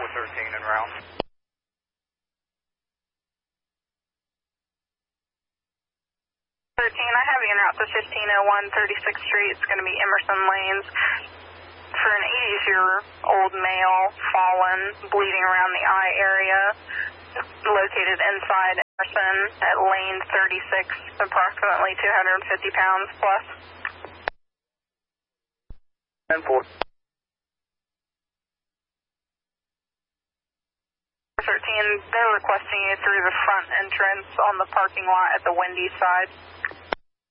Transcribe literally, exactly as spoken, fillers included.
thirteen en route. thirteen, I have you en route to fifteen oh one thirty-sixth Street. It's going to be Emerson Lanes. For an eighty-year-old male, fallen, bleeding around the eye area, located inside Emerson at lane thirty-six, approximately two hundred fifty pounds plus. ten four. thirteen, they're requesting you through the front entrance on the parking lot at the Wendy's side.